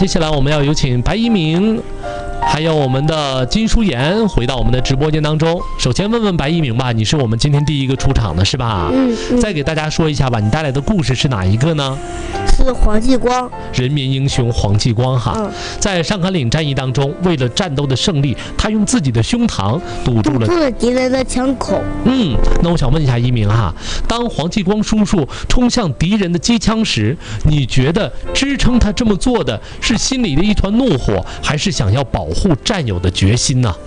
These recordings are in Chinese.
接下来我们要有请白一鸣，还有我们的金淑妍回到我们的直播间当中。首先问问白一鸣吧，你是我们今天第一个出场的是吧？再给大家说一下吧，你带来的故事是哪一个呢？ 是黄继光， 人民英雄黄继光哈，在上甘岭战役当中，为了战斗的胜利，他用自己的胸膛堵住了敌人的枪口。 那我想问一下一鸣哈，当黄继光叔叔冲向敌人的机枪时，你觉得支撑他这么做的是心里的一团怒火，还是想要保护战友的决心呢？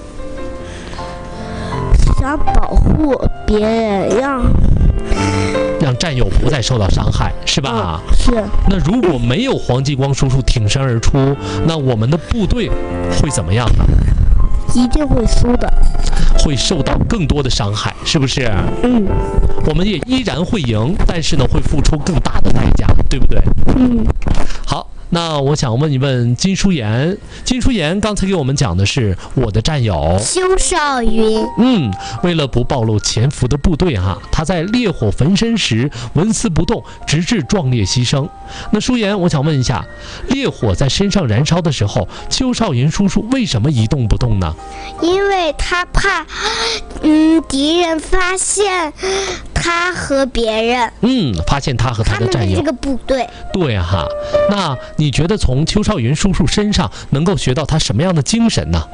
想保护别人，让战友不再受到伤害，是吧？ 是。 那如果没有黄继光叔叔挺身而出，那我们的部队会怎么样呢？ 一定会输的， 会受到更多的伤害，是不是？我们也依然会赢，但是呢，会付出更大的代价，对不对？好。那我想问一问金淑妍，金淑妍刚才给我们讲的是我的战友邱少云。 为了不暴露潜伏的部队哈，他在烈火焚身时纹丝不动，直至壮烈牺牲。那淑妍，我想问一下，烈火在身上燃烧的时候，邱少云叔叔为什么一动不动呢？ 因为他怕，敌人发现他和别人， 发现他和他的战友， 这个部队。 对哈，那你觉得从邱少云叔叔身上能够学到他什么样的精神呢？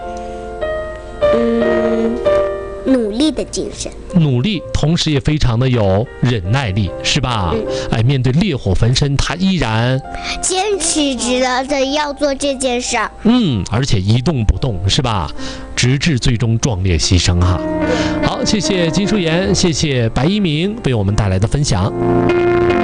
努力的精神， 努力，同时也非常的有忍耐力，是吧？面对烈火焚身，他依然坚持着要做这件事儿。 而且一动不动，是吧？直至最终壮烈牺牲哈。好，谢谢金淑妍，谢谢白一鸣为我们带来的分享。